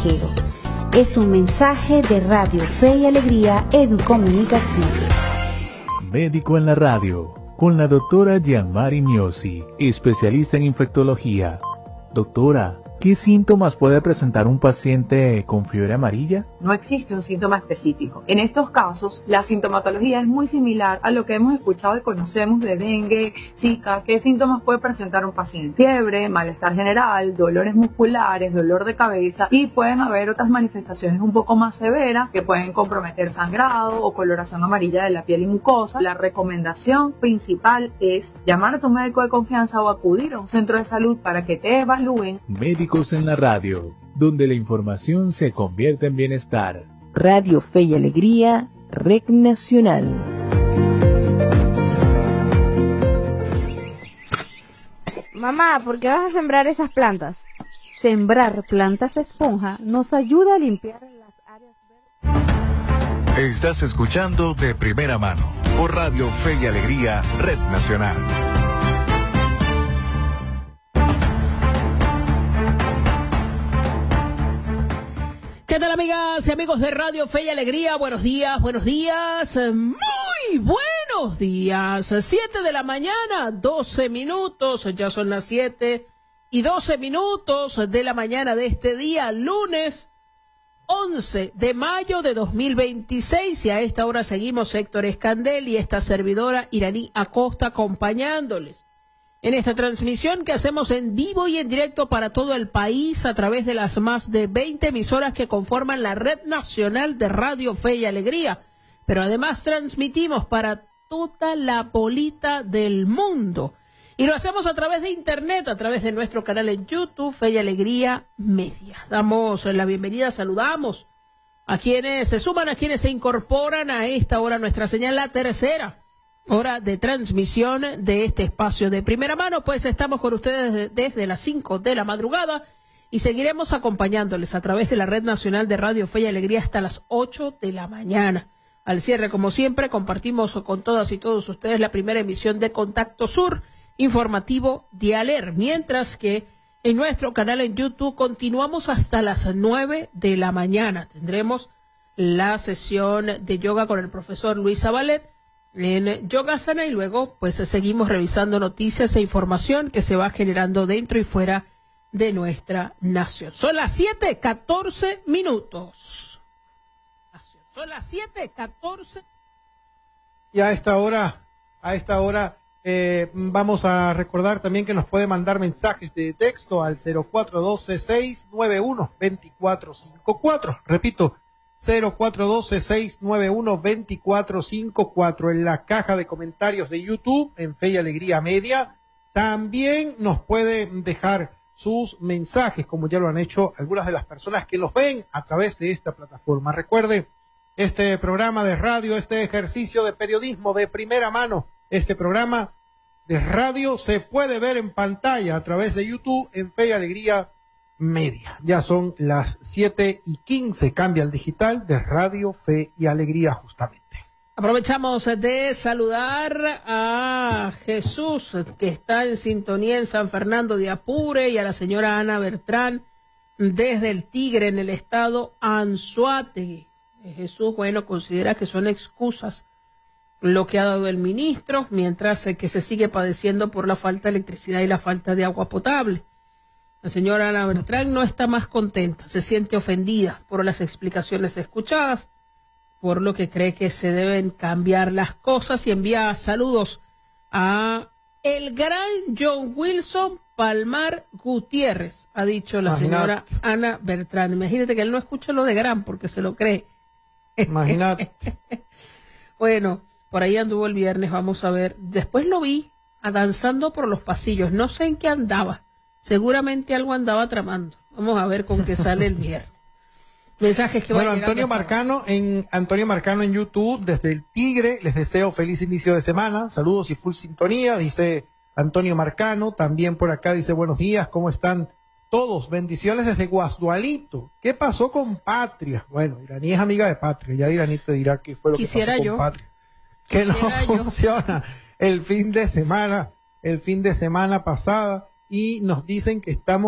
pasajero. Es un mensaje de Radio Fe y Alegría Educomunicación. Médico en la radio, con la doctora Gianmari Miosi, especialista en infectología. Doctora, ¿qué síntomas puede presentar un paciente con fiebre amarilla? No existe un síntoma específico. En estos casos, la sintomatología es muy similar a lo que hemos escuchado y conocemos de dengue, zika. ¿Qué síntomas puede presentar un paciente? Fiebre, malestar general, dolores musculares, dolor de cabeza, y pueden haber otras manifestaciones un poco más severas que pueden comprometer sangrado o coloración amarilla de la piel y mucosa. La recomendación principal es llamar a tu médico de confianza o acudir a un centro de salud para que te evalúen. Médicos en la radio, donde la información se convierte en bienestar. Radio Fe y Alegría, Red Nacional. Mamá, ¿por qué vas a sembrar esas plantas? Sembrar plantas esponja nos ayuda a limpiar las áreas verdes. Estás escuchando De Primera Mano por Radio Fe y Alegría, Red Nacional. ¿Qué tal, amigas y amigos de Radio Fe y Alegría? Buenos días, muy buenos días. 7 de la mañana, 12 minutos, ya son las 7:12 de la mañana de este día, lunes 11 de mayo de 2026, y a esta hora seguimos Héctor Escandel y esta servidora Iraní Acosta acompañándoles en esta transmisión que hacemos en vivo y en directo para todo el país a través de las más de 20 emisoras que conforman la Red Nacional de Radio Fe y Alegría. Pero además transmitimos para toda la bolita del mundo. Y lo hacemos a través de Internet, a través de nuestro canal en YouTube, Fe y Alegría Media. Damos la bienvenida, saludamos a quienes se suman, a quienes se incorporan a esta hora nuestra señal, la tercera hora de transmisión de este espacio de primera mano. Pues estamos con ustedes desde las 5 de la madrugada y seguiremos acompañándoles a través de la Red Nacional de Radio Fe y Alegría hasta las 8 de la mañana. Al cierre, como siempre, compartimos con todas y todos ustedes la primera emisión de Contacto Sur, informativo de Aler, mientras que en nuestro canal en YouTube continuamos hasta las 9 de la mañana. Tendremos la sesión de yoga con el profesor Luis Zabalet en Yogasana, y luego pues seguimos revisando noticias e información que se va generando dentro y fuera de nuestra nación. Son las 7:14 minutos. Son las 7:14. Y a esta hora vamos a recordar también que nos puede mandar mensajes de texto al 0412-691-2454. Repito, 0412-691-2454 en la caja de comentarios de YouTube, en Fe y Alegría Media. También nos pueden dejar sus mensajes, como ya lo han hecho algunas de las personas que los ven a través de esta plataforma. Recuerde, este programa de radio, este ejercicio de periodismo de primera mano, este programa de radio se puede ver en pantalla a través de YouTube en Fe y Alegría Media. Ya son las 7:15, cambia al digital de Radio Fe y Alegría justamente. Aprovechamos de saludar a Jesús, que está en sintonía en San Fernando de Apure, y a la señora Ana Bertrán desde el Tigre en el estado Anzoátegui. Jesús, bueno, considera que son excusas lo que ha dado el ministro, mientras que se sigue padeciendo por la falta de electricidad y la falta de agua potable. La señora Ana Bertrán no está más contenta, se siente ofendida por las explicaciones escuchadas, por lo que cree que se deben cambiar las cosas, y envía saludos a el gran John Wilson Palmar Gutiérrez, ha dicho la señora Ana Bertrán. Imagínate que él no escucha lo de gran porque se lo cree. Imagínate. Bueno, por ahí anduvo el viernes, vamos a ver. Después lo vi danzando por los pasillos, no sé en qué andaba. Seguramente algo andaba tramando. Vamos a ver con qué sale el viernes. Mensajes que bueno, Antonio Marcano en YouTube desde el Tigre, les deseo feliz inicio de semana, saludos y full sintonía, dice Antonio Marcano. También por acá dice buenos días, ¿cómo están todos? Bendiciones desde Guasdualito. ¿Qué pasó con Patria? Bueno, Iraní es amiga de Patria, ya Iraní te dirá qué fue lo que pasó con Patria. Que no funciona el fin de semana pasada, y nos dicen que estamos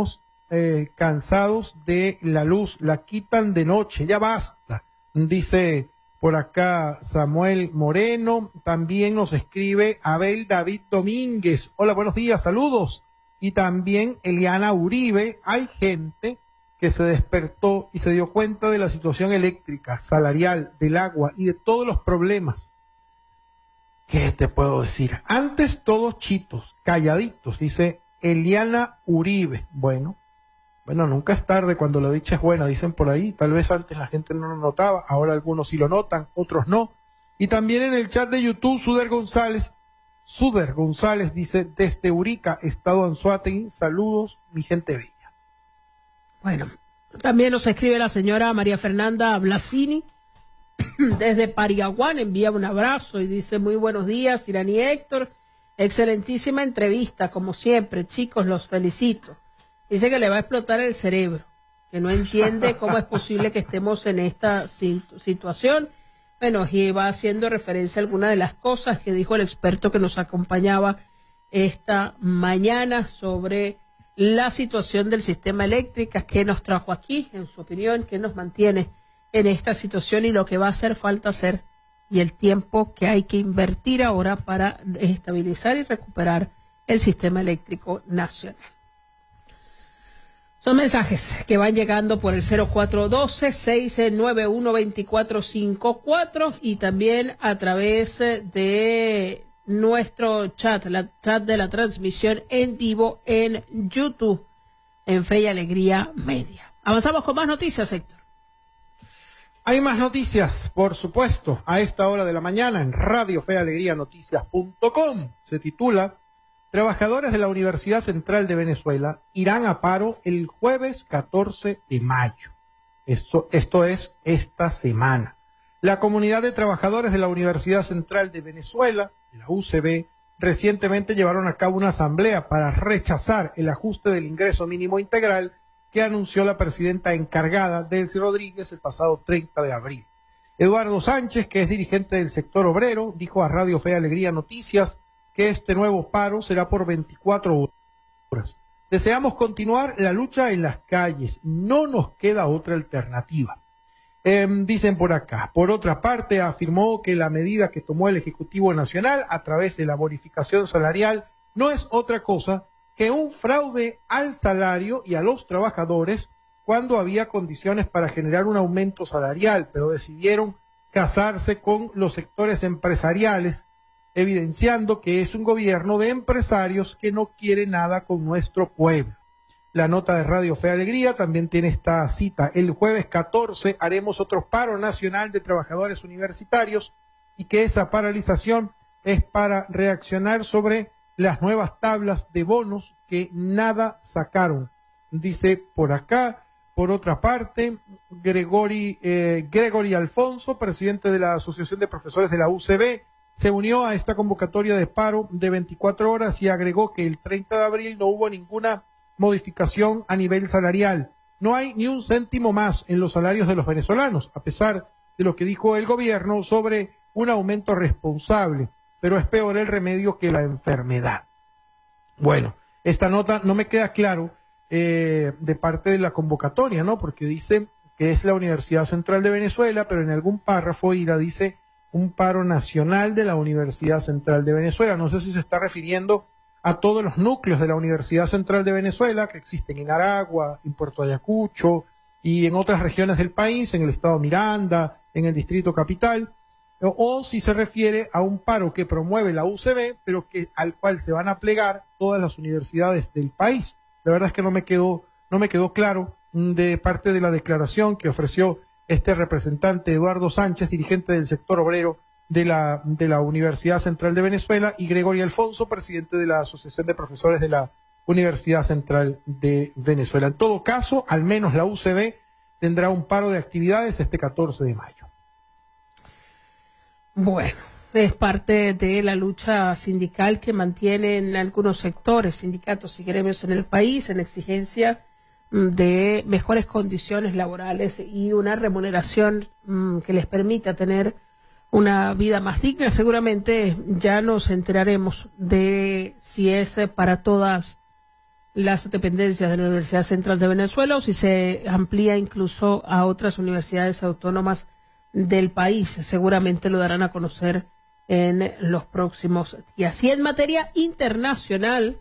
cansados de la luz, la quitan de noche, ya basta, dice por acá Samuel Moreno. También nos escribe Abel David Domínguez, hola, buenos días, saludos. Y también Eliana Uribe, hay gente que se despertó y se dio cuenta de la situación eléctrica, salarial, del agua y de todos los problemas. ¿Qué te puedo decir? Antes todos chitos, calladitos, dice Eliana Uribe. Bueno, nunca es tarde cuando la dicha es buena, dicen por ahí. Tal vez antes la gente no lo notaba, ahora algunos sí lo notan, otros no. Y también en el chat de YouTube, Suder González dice, desde Urica, Estado Anzoátegui, saludos, mi gente bella. Bueno, también nos escribe la señora María Fernanda Blasini, desde Pariaguán, envía un abrazo y dice, muy buenos días, Iraní Héctor, excelentísima entrevista, como siempre, chicos, los felicito. Dice que le va a explotar el cerebro, que no entiende cómo es posible que estemos en esta situación. Bueno, y va haciendo referencia a algunas de las cosas que dijo el experto que nos acompañaba esta mañana sobre la situación del sistema eléctrico, que nos trajo aquí, en su opinión, que nos mantiene en esta situación y lo que va a hacer falta hacer y el tiempo que hay que invertir ahora para estabilizar y recuperar el sistema eléctrico nacional. Son mensajes que van llegando por el 0412-691-2454 y también a través de nuestro chat, la chat de la transmisión en vivo en YouTube, en Fe y Alegría Media. Avanzamos con más noticias, Héctor. Hay más noticias, por supuesto, a esta hora de la mañana en Radio Fe y Alegría Noticias.com. Se titula: Trabajadores de la Universidad Central de Venezuela irán a paro el jueves 14 de mayo. Esto es esta semana. La comunidad de trabajadores de la Universidad Central de Venezuela, de la UCB, recientemente llevaron a cabo una asamblea para rechazar el ajuste del ingreso mínimo integral que anunció la presidenta encargada, Delcy Rodríguez, el pasado 30 de abril. Eduardo Sánchez, que es dirigente del sector obrero, dijo a Radio Fe y Alegría Noticias que este nuevo paro será por 24 horas. Deseamos continuar la lucha en las calles, no nos queda otra alternativa. Dicen por acá. Por otra parte, afirmó que la medida que tomó el Ejecutivo Nacional a través de la bonificación salarial no es otra cosa que un fraude al salario y a los trabajadores cuando había condiciones para generar un aumento salarial, pero decidieron casarse con los sectores empresariales, evidenciando que es un gobierno de empresarios que no quiere nada con nuestro pueblo. La nota de Radio Fe y Alegría también tiene esta cita: el jueves 14 haremos otro paro nacional de trabajadores universitarios y que esa paralización es para reaccionar sobre las nuevas tablas de bonos que nada sacaron. Dice por acá. Por otra parte, Gregory Alfonso, presidente de la Asociación de Profesores de la UCB, se unió a esta convocatoria de paro de 24 horas y agregó que el 30 de abril no hubo ninguna modificación a nivel salarial. No hay ni un céntimo más en los salarios de los venezolanos, a pesar de lo que dijo el gobierno sobre un aumento responsable, pero es peor el remedio que la enfermedad. Bueno, esta nota no me queda claro de parte de la convocatoria, ¿no? Porque dice que es la Universidad Central de Venezuela, pero en algún párrafo IRA dice un paro nacional de la Universidad Central de Venezuela. No sé si se está refiriendo a todos los núcleos de la Universidad Central de Venezuela que existen en Aragua, en Puerto Ayacucho y en otras regiones del país, en el estado Miranda, en el distrito capital, o si se refiere a un paro que promueve la UCB, pero al cual se van a plegar todas las universidades del país. La verdad es que no me quedó claro de parte de la declaración que ofreció este representante Eduardo Sánchez, dirigente del sector obrero de la Universidad Central de Venezuela, y Gregorio Alfonso, presidente de la Asociación de Profesores de la Universidad Central de Venezuela. En todo caso, al menos la UCB tendrá un paro de actividades este 14 de mayo. Bueno, es parte de la lucha sindical que mantienen algunos sectores, sindicatos y gremios en el país, en exigencia de mejores condiciones laborales y una remuneración que les permita tener una vida más digna. Seguramente ya nos enteraremos de si es para todas las dependencias de la Universidad Central de Venezuela o si se amplía incluso a otras universidades autónomas del país. Seguramente lo darán a conocer en los próximos días. Y en materia internacional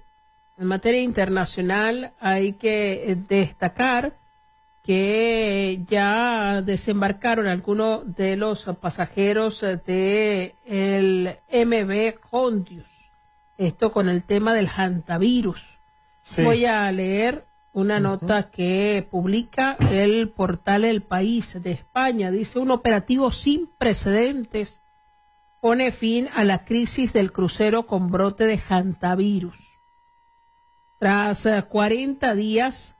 hay que destacar que ya desembarcaron algunos de los pasajeros de el MV Hondius. Esto con el tema del hantavirus. Sí. Voy a leer una nota que publica el portal El País de España. Dice: un operativo sin precedentes pone fin a la crisis del crucero con brote de hantavirus. Tras 40 días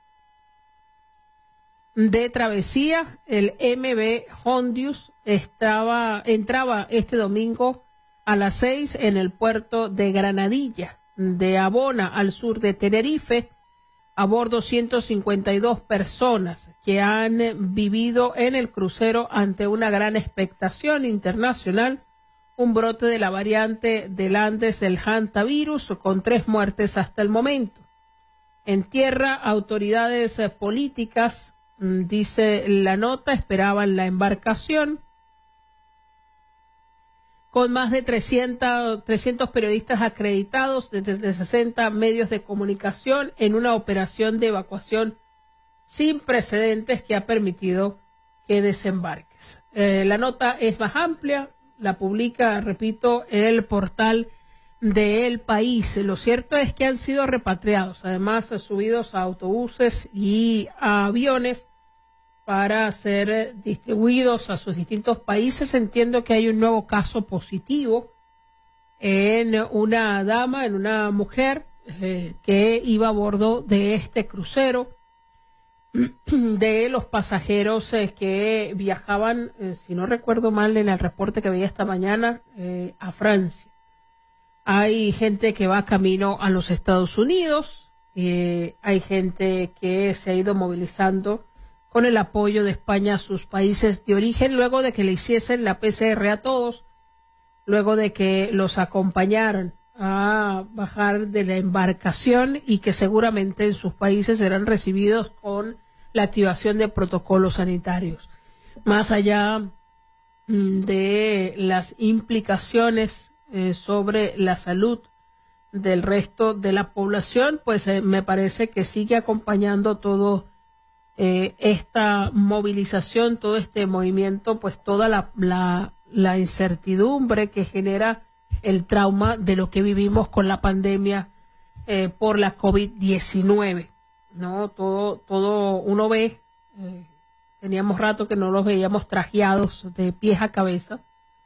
de travesía, el MV Hondius entraba este domingo a las 6 en el puerto de Granadilla, de Abona, al sur de Tenerife, a bordo 152 personas que han vivido en el crucero ante una gran expectación internacional, un brote de la variante del Andes del hantavirus, con 3 muertes hasta el momento. En tierra, autoridades políticas, dice la nota, esperaban la embarcación con más de 300 periodistas acreditados desde 60 medios de comunicación en una operación de evacuación sin precedentes que ha permitido que desembarques. La nota es más amplia, la publica, repito, el portal de El País. Lo cierto es que han sido repatriados, además subidos a autobuses y a aviones para ser distribuidos a sus distintos países. Entiendo que hay un nuevo caso positivo en una dama, en una mujer que iba a bordo de este crucero, de los pasajeros que viajaban, si no recuerdo mal en el reporte que veía esta mañana, a Francia. Hay gente que va camino a los Estados Unidos, hay gente que se ha ido movilizando con el apoyo de España a sus países de origen, luego de que le hiciesen la PCR a todos, luego de que los acompañaran a bajar de la embarcación y que seguramente en sus países serán recibidos con la activación de protocolos sanitarios. Más allá de las implicaciones sobre la salud del resto de la población, pues me parece que sigue acompañando todo esta movilización, todo este movimiento, pues toda la incertidumbre que genera el trauma de lo que vivimos con la pandemia por la COVID-19, ¿no? Todo uno ve, teníamos rato que no los veíamos trajeados de pies a cabeza,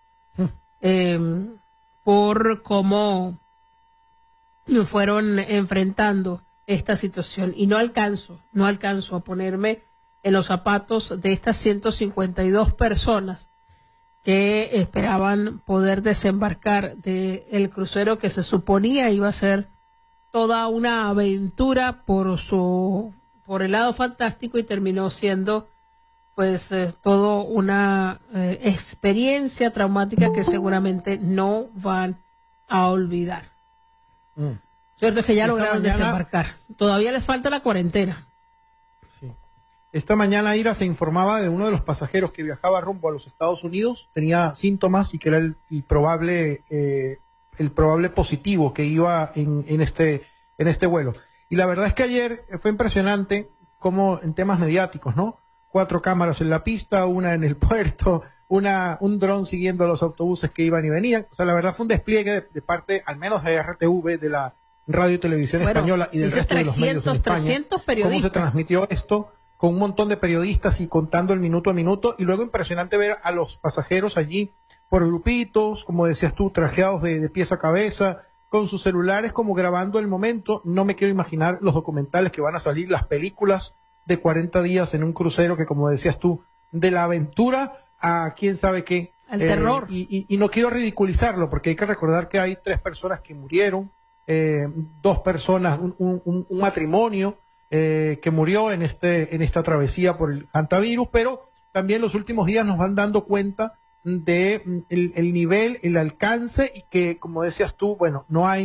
por cómo fueron enfrentando esta situación, y no alcanzo a ponerme en los zapatos de estas 152 personas que esperaban poder desembarcar del crucero que se suponía iba a ser toda una aventura por el lado fantástico, y terminó siendo pues todo una experiencia traumática que seguramente no van a olvidar. Cierto es que ya lograron desembarcar. Todavía les falta la cuarentena. Sí. Esta mañana, Ira, se informaba de uno de los pasajeros que viajaba rumbo a los Estados Unidos, tenía síntomas y que era el probable positivo que iba en este vuelo. Y la verdad es que ayer fue impresionante como en temas mediáticos, ¿no? 4 cámaras en la pista, una en el puerto, un dron siguiendo los autobuses que iban y venían. O sea, la verdad fue un despliegue de parte, al menos de RTV, de la Radio y Televisión Española y del resto de los medios en España. 300 periodistas. Cómo se transmitió esto con un montón de periodistas y contando el minuto a minuto. Y luego impresionante ver a los pasajeros allí por grupitos, como decías tú, trajeados de pies a cabeza, con sus celulares como grabando el momento. No me quiero imaginar los documentales que van a salir, las películas de 40 días en un crucero que, como decías tú, de la aventura a quién sabe qué. Al terror. Y no quiero ridiculizarlo, porque hay que recordar que hay 3 personas que murieron, 2 personas, un matrimonio que murió en esta travesía por el hantavirus, pero también los últimos días nos van dando cuenta de el nivel, el alcance, y que, como decías tú, bueno, no hay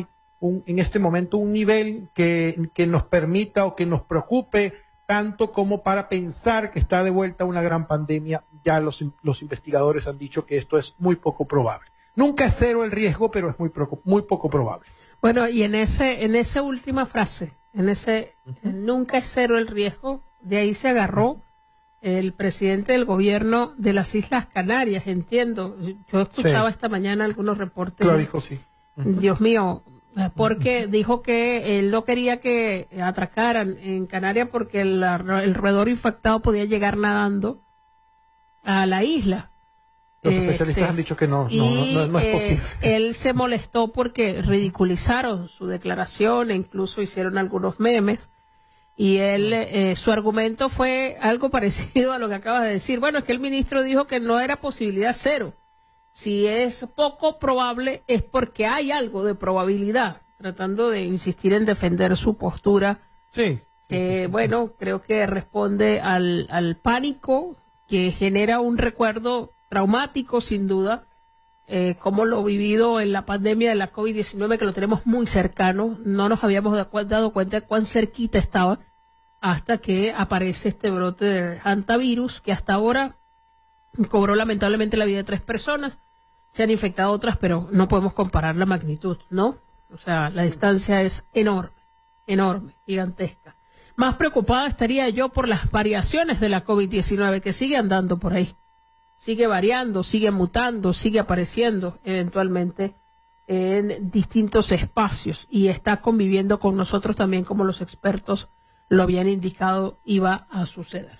en este momento un nivel que nos permita o que nos preocupe tanto como para pensar que está de vuelta una gran pandemia. Ya los investigadores han dicho que esto es muy poco probable. Nunca es cero el riesgo, pero es muy poco probable. Bueno, y en esa última frase, nunca es cero el riesgo, de ahí se agarró el presidente del gobierno de las Islas Canarias, entiendo. Yo escuchaba esta mañana algunos reportes. Lo dijo, sí. Dios mío, porque dijo que él no quería que atracaran en Canarias porque el roedor infectado podía llegar nadando a la isla. Los especialistas han dicho que no es posible. Él se molestó porque ridiculizaron su declaración e incluso hicieron algunos memes. Y su argumento fue algo parecido a lo que acabas de decir. Bueno, es que el ministro dijo que no era posibilidad cero. Si es poco probable es porque hay algo de probabilidad, tratando de insistir en defender su postura. Sí. Bueno, creo que responde al pánico que genera un recuerdo traumático, sin duda, como lo vivido en la pandemia de la COVID-19, que lo tenemos muy cercano. No nos habíamos dado cuenta de cuán cerquita estaba hasta que aparece este brote de hantavirus, que hasta ahora cobró lamentablemente la vida de 3 personas. Se han infectado otras, pero no podemos comparar la magnitud, ¿no? O sea, la distancia es enorme, gigantesca. Más preocupada estaría yo por las variaciones de la COVID-19 que sigue andando por ahí. Sigue variando, sigue mutando, sigue apareciendo eventualmente en distintos espacios y está conviviendo con nosotros también, como los expertos lo habían indicado iba a suceder.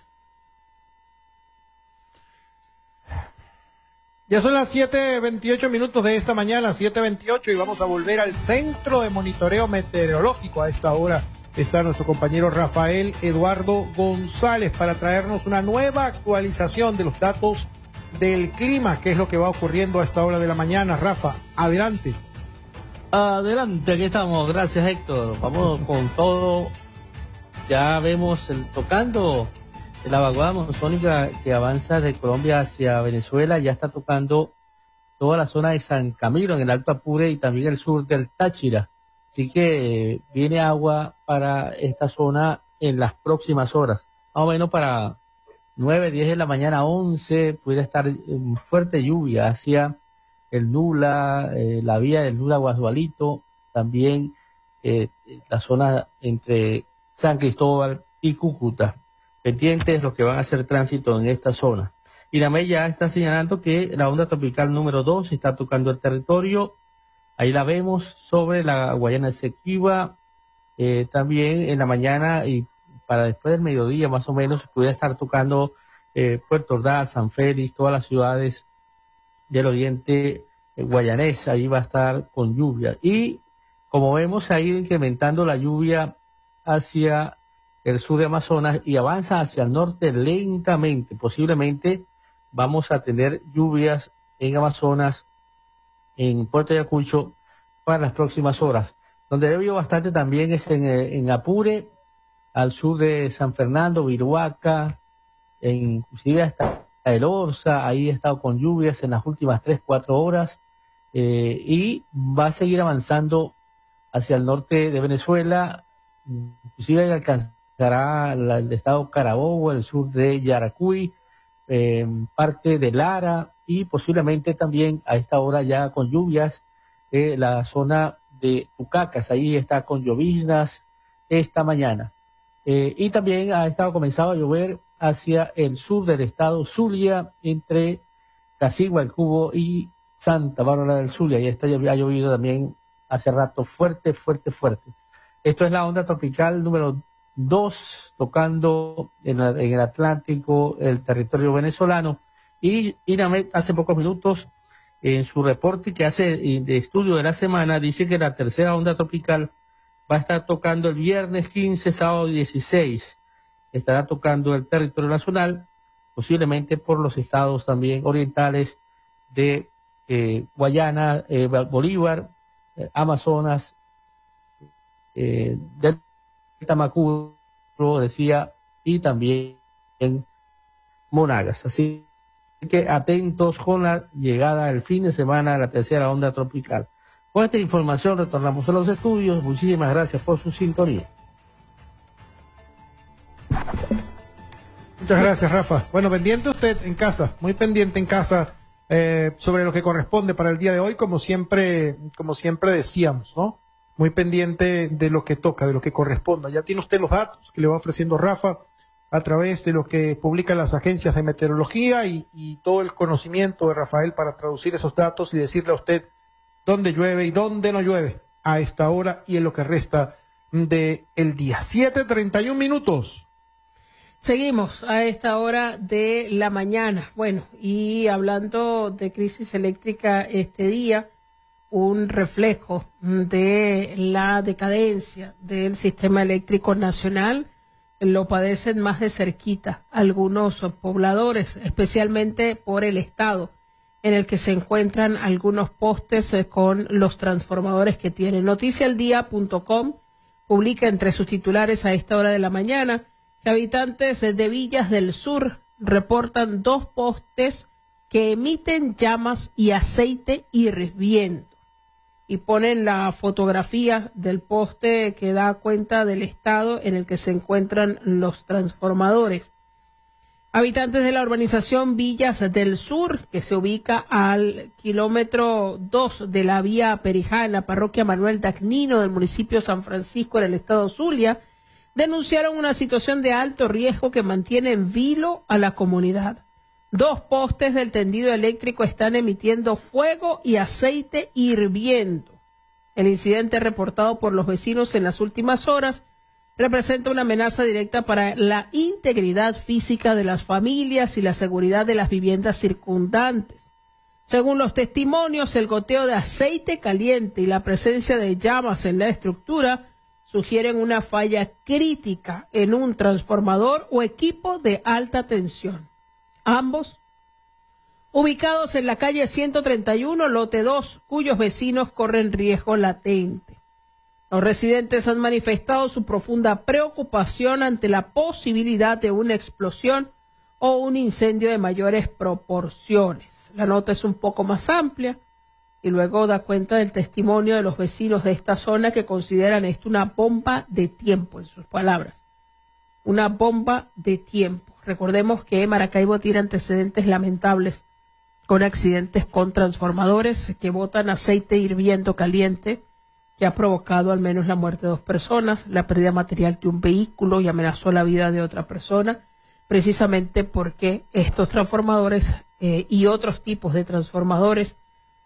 Ya son las 7:28 de esta mañana, 7:28, y vamos a volver al Centro de Monitoreo Meteorológico. A esta hora está nuestro compañero Rafael Eduardo González para traernos una nueva actualización de los datos del clima, que es lo que va ocurriendo a esta hora de la mañana. Rafa, adelante. Adelante, aquí estamos. Gracias, Héctor. Vamos con todo. Ya vemos tocando la vaguada monzónica que avanza de Colombia hacia Venezuela. Ya está tocando toda la zona de San Camilo, en el Alto Apure, y también el sur del Táchira. Así que viene agua para esta zona en las próximas horas. Más o menos para 9, 10 de la mañana, 11, pudiera estar fuerte lluvia hacia el Nula, la vía del Nula Guasualito, también la zona entre San Cristóbal y Cúcuta. Pendientes los que van a hacer tránsito en esta zona. INAMED ya está señalando que la onda tropical número 2 está tocando el territorio. Ahí la vemos sobre la Guayana Esequiba. También en la mañana y para después del mediodía más o menos pudiera estar tocando Puerto Ordaz, San Félix, todas las ciudades del oriente guayanés. Ahí va a estar con lluvia. Y como vemos, ha ido incrementando la lluvia hacia el sur de Amazonas y avanza hacia el norte lentamente. Posiblemente vamos a tener lluvias en Amazonas, en Puerto Ayacucho, para las próximas horas. Donde llovió bastante también es en Apure, al sur de San Fernando, Viruaca, inclusive hasta el Orza. Ahí ha estado con lluvias en las últimas 3-4 horas, y va a seguir avanzando hacia el norte de Venezuela, inclusive alcanzará el estado Carabobo, el sur de Yaracuy, parte de Lara, y posiblemente también a esta hora ya con lluvias la zona de Tucacas. Ahí está con lloviznas esta mañana. Y también ha comenzado a llover hacia el sur del estado Zulia, entre Casigua, El Cubo y Santa Bárbara del Zulia. Y ha llovido también hace rato fuerte. Esto es la onda tropical número 2, tocando en el Atlántico, el territorio venezolano. Y INAMED hace pocos minutos, en su reporte que hace de estudio de la semana, dice que la tercera onda tropical va a estar tocando el viernes 15, sábado 16. Estará tocando el territorio nacional, posiblemente por los estados también orientales de Guayana, Bolívar, Amazonas, del Tamacuro, decía, y también en Monagas. Así que atentos con la llegada del fin de semana de la tercera onda tropical. Con esta información retornamos a los estudios. Muchísimas gracias por su sintonía. Muchas gracias, Rafa. Bueno, pendiente usted en casa, muy pendiente en casa sobre lo que corresponde para el día de hoy, como siempre decíamos, ¿no? Muy pendiente de lo que toca, de lo que corresponda. Ya tiene usted los datos que le va ofreciendo Rafa a través de lo que publican las agencias de meteorología y todo el conocimiento de Rafael para traducir esos datos y decirle a usted dónde llueve y dónde no llueve a esta hora y en lo que resta del día. 7:31 minutos. Seguimos a esta hora de la mañana. Bueno, y hablando de crisis eléctrica este día, un reflejo de la decadencia del sistema eléctrico nacional, lo padecen más de cerquita algunos pobladores, especialmente por el estado en el que se encuentran algunos postes con los transformadores que tienen. Noticialdia.com publica entre sus titulares a esta hora de la mañana que habitantes de Villas del Sur reportan 2 postes que emiten llamas y aceite hirviendo. Y ponen la fotografía del poste que da cuenta del estado en el que se encuentran los transformadores. Habitantes de la urbanización Villas del Sur, que se ubica al kilómetro 2 de la vía Perijá en la parroquia Manuel Dagnino del municipio San Francisco en el estado Zulia, denunciaron una situación de alto riesgo que mantiene en vilo a la comunidad. 2 postes del tendido eléctrico están emitiendo fuego y aceite hirviendo. El incidente reportado por los vecinos en las últimas horas representa una amenaza directa para la integridad física de las familias y la seguridad de las viviendas circundantes. Según los testimonios, el goteo de aceite caliente y la presencia de llamas en la estructura sugieren una falla crítica en un transformador o equipo de alta tensión. Ambos ubicados en la calle 131, lote 2, cuyos vecinos corren riesgo latente. Los residentes han manifestado su profunda preocupación ante la posibilidad de una explosión o un incendio de mayores proporciones. La nota es un poco más amplia y luego da cuenta del testimonio de los vecinos de esta zona que consideran esto una bomba de tiempo, en sus palabras. Una bomba de tiempo. Recordemos que Maracaibo tiene antecedentes lamentables con accidentes con transformadores que botan aceite hirviendo caliente, que ha provocado al menos la muerte de 2 personas, la pérdida material de un vehículo y amenazó la vida de otra persona, precisamente porque estos transformadores y otros tipos de transformadores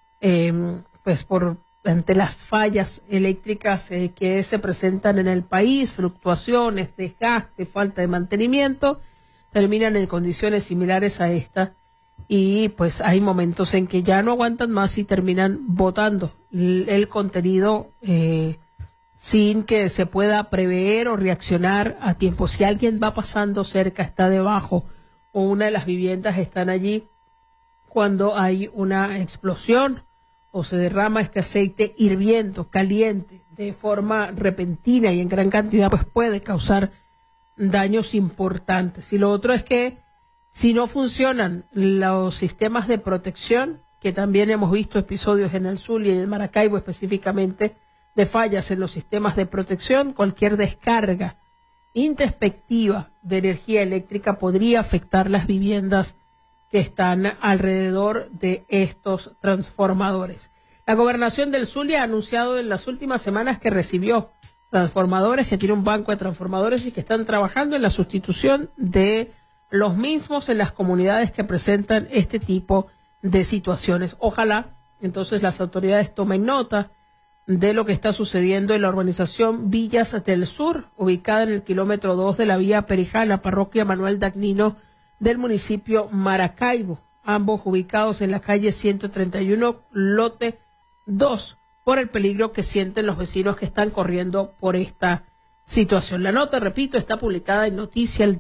ante las fallas eléctricas que se presentan en el país, fluctuaciones, desgaste, falta de mantenimiento, terminan en condiciones similares a estas y pues hay momentos en que ya no aguantan más y terminan botando el contenido sin que se pueda prever o reaccionar a tiempo. Si alguien va pasando cerca, está debajo o una de las viviendas están allí cuando hay una explosión o se derrama este aceite hirviendo, caliente, de forma repentina y en gran cantidad, pues puede causar daños importantes. Y lo otro es que si no funcionan los sistemas de protección, que también hemos visto episodios en el Zulia y en Maracaibo específicamente de fallas en los sistemas de protección, cualquier descarga introspectiva de energía eléctrica podría afectar las viviendas que están alrededor de estos transformadores. La gobernación del Zulia ha anunciado en las últimas semanas que recibió transformadores, que tiene un banco de transformadores y que están trabajando en la sustitución de los mismos en las comunidades que presentan este tipo de situaciones. Ojalá entonces las autoridades tomen nota de lo que está sucediendo en la urbanización Villas del Sur, ubicada en el kilómetro 2 de la vía Perijá, en la parroquia Manuel Dagnino del municipio Maracaibo, ambos ubicados en la calle 131, lote 2, por el peligro que sienten los vecinos que están corriendo por esta situación. La nota, repito, está publicada en Noticias.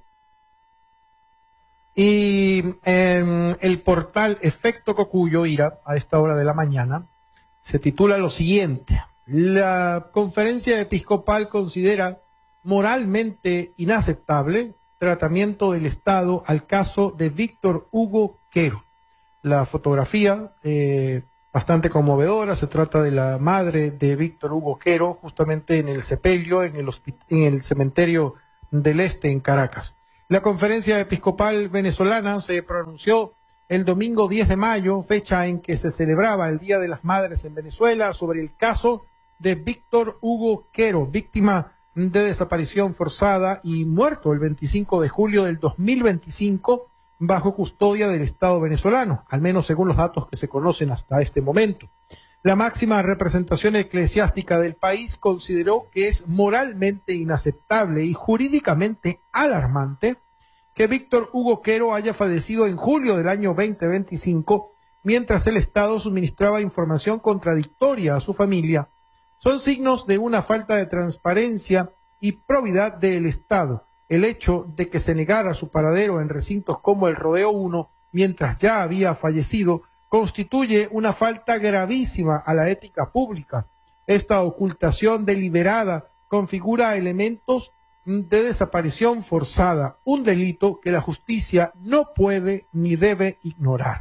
Y en el portal Efecto Cocuyo, Ira, a esta hora de la mañana, se titula lo siguiente: la conferencia episcopal considera moralmente inaceptable tratamiento del Estado al caso de Víctor Hugo Quero. La fotografía bastante conmovedora. Se trata de la madre de Víctor Hugo Quero, justamente en el sepelio, en el cementerio del Este, en Caracas. La Conferencia Episcopal Venezolana se pronunció el domingo 10 de mayo, fecha en que se celebraba el Día de las Madres en Venezuela, sobre el caso de Víctor Hugo Quero, víctima de desaparición forzada y muerto el 25 de julio del 2025 bajo custodia del Estado venezolano, al menos según los datos que se conocen hasta este momento. La máxima representación eclesiástica del país consideró que es moralmente inaceptable y jurídicamente alarmante que Víctor Hugo Quero haya fallecido en julio del año 2025 mientras el Estado suministraba información contradictoria a su familia. Son signos de una falta de transparencia y probidad del Estado. El hecho de que se negara su paradero en recintos como el Rodeo 1 mientras ya había fallecido constituye una falta gravísima a la ética pública. Esta ocultación deliberada configura elementos de desaparición forzada, un delito que la justicia no puede ni debe ignorar.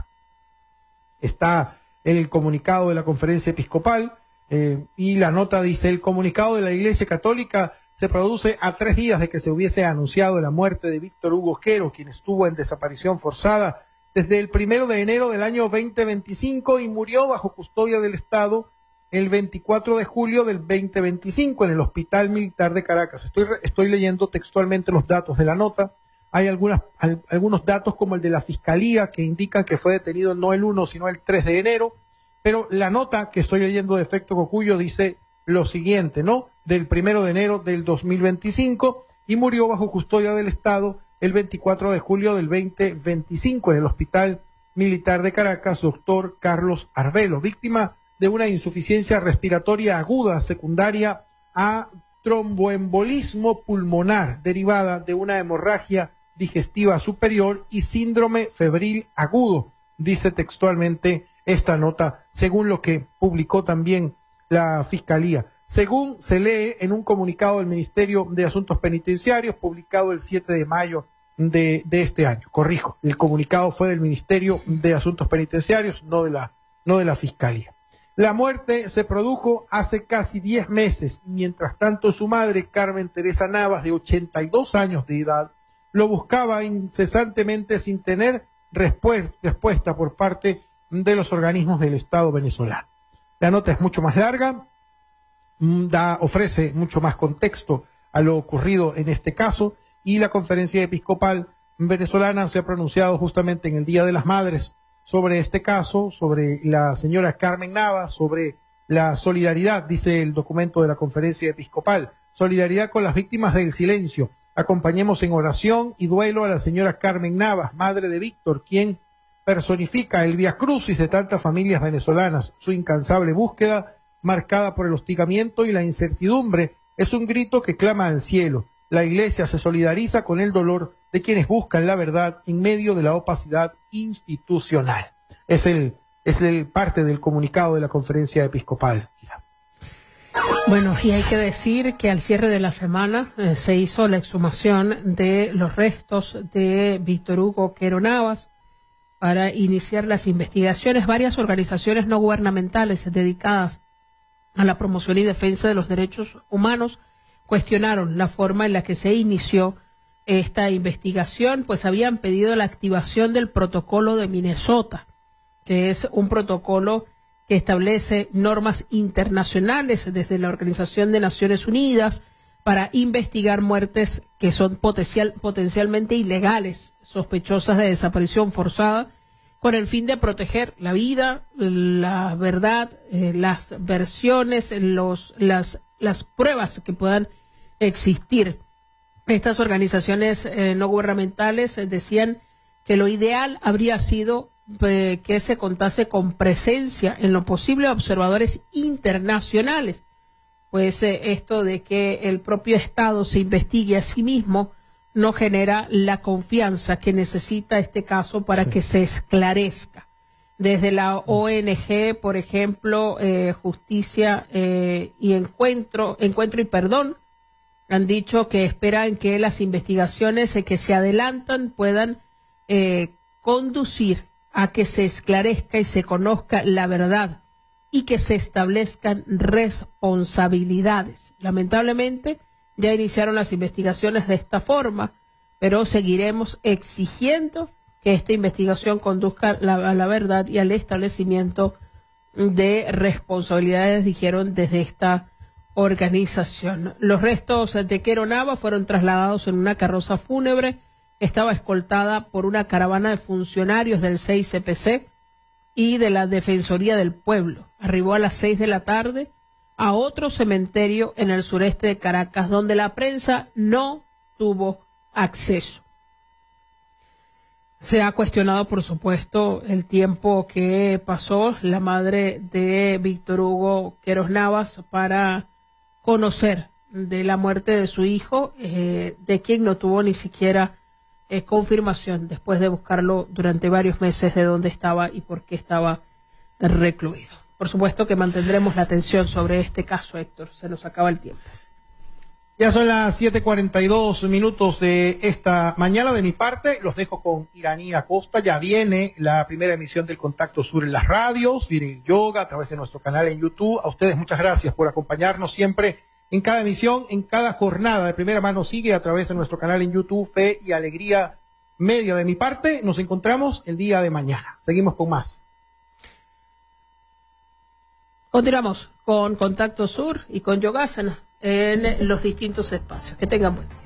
Está el comunicado de la Conferencia Episcopal y la nota dice: el comunicado de la Iglesia Católica se produce a 3 días de que se hubiese anunciado la muerte de Víctor Hugo Quero, quien estuvo en desaparición forzada desde el 1 de enero del año 2025 y murió bajo custodia del Estado el 24 de julio del 2025 en el Hospital Militar de Caracas. Estoy leyendo textualmente los datos de la nota. Hay algunos datos como el de la Fiscalía que indican que fue detenido no el 1 sino el 3 de enero, pero la nota que estoy leyendo de Efecto Cocuyo dice lo siguiente, ¿no? Del 1 de enero del 2025 y murió bajo custodia del Estado el 24 de julio del 2025 en el Hospital Militar de Caracas, doctor Carlos Arbelo, víctima de una insuficiencia respiratoria aguda secundaria a tromboembolismo pulmonar derivada de una hemorragia digestiva superior y síndrome febril agudo, dice textualmente esta nota, según lo que publicó también la Fiscalía. Según se lee en un comunicado del Ministerio de Asuntos Penitenciarios publicado el 7 de mayo de este año. Corrijo, el comunicado fue del Ministerio de Asuntos Penitenciarios, no de la Fiscalía. La muerte se produjo hace casi 10 meses. Mientras tanto, su madre, Carmen Teresa Navas, de 82 años de edad, lo buscaba incesantemente sin tener respuesta por parte de los organismos del Estado venezolano. La nota es mucho más larga, ofrece mucho más contexto a lo ocurrido en este caso, y la Conferencia Episcopal Venezolana se ha pronunciado justamente en el Día de las Madres sobre este caso, sobre la señora Carmen Navas, sobre la solidaridad, dice el documento de la Conferencia Episcopal, solidaridad con las víctimas del silencio. Acompañemos en oración y duelo a la señora Carmen Navas, madre de Víctor, quien personifica el viacrucis de tantas familias venezolanas. Su incansable búsqueda, marcada por el hostigamiento y la incertidumbre, es un grito que clama al cielo. La Iglesia se solidariza con el dolor de quienes buscan la verdad en medio de la opacidad institucional. Es el parte del comunicado de la Conferencia Episcopal. Bueno, y hay que decir que al cierre de la semana se hizo la exhumación de los restos de Víctor Hugo Quero Navas para iniciar las investigaciones. Varias organizaciones no gubernamentales dedicadas a la promoción y defensa de los derechos humanos cuestionaron la forma en la que se inició esta investigación, pues habían pedido la activación del protocolo de Minnesota, que es un protocolo que establece normas internacionales desde la Organización de Naciones Unidas para investigar muertes que son potencialmente ilegales, sospechosas de desaparición forzada, con el fin de proteger la vida, la verdad, las versiones, las pruebas que puedan existir. Estas organizaciones no gubernamentales decían que lo ideal habría sido que se contase con presencia en lo posible de observadores internacionales, pues esto de que el propio Estado se investigue a sí mismo no genera la confianza que necesita este caso para que se esclarezca. Desde la ONG, por ejemplo, Justicia y Encuentro y Perdón, han dicho que esperan que las investigaciones que se adelantan puedan conducir a que se esclarezca y se conozca la verdad y que se establezcan responsabilidades. Lamentablemente, ya iniciaron las investigaciones de esta forma, pero seguiremos exigiendo que esta investigación conduzca a la verdad y al establecimiento de responsabilidades, dijeron desde esta organización. Los restos de Quero Nava fueron trasladados en una carroza fúnebre que estaba escoltada por una caravana de funcionarios del CICPC y de la Defensoría del Pueblo. Arribó a las 6 de la tarde a otro cementerio en el sureste de Caracas, donde la prensa no tuvo acceso. Se ha cuestionado, por supuesto, el tiempo que pasó la madre de Víctor Hugo Quero Navas para conocer de la muerte de su hijo, de quien no tuvo ni siquiera confirmación después de buscarlo durante varios meses de dónde estaba y por qué estaba recluido. Por supuesto que mantendremos la atención sobre este caso, Héctor. Se nos acaba el tiempo. Ya son las 7:42 de esta mañana. De mi parte, los dejo con Iraní Acosta. Ya viene la primera emisión del Contacto Sur en las radios, viene el yoga a través de nuestro canal en YouTube. A ustedes muchas gracias por acompañarnos siempre en cada emisión, en cada jornada de primera mano. Sigue a través de nuestro canal en YouTube, Fe y Alegría Media. De mi parte, nos encontramos el día de mañana. Seguimos con más. Continuamos con Contacto Sur y con Yogasana en los distintos espacios. Que tengan buen día.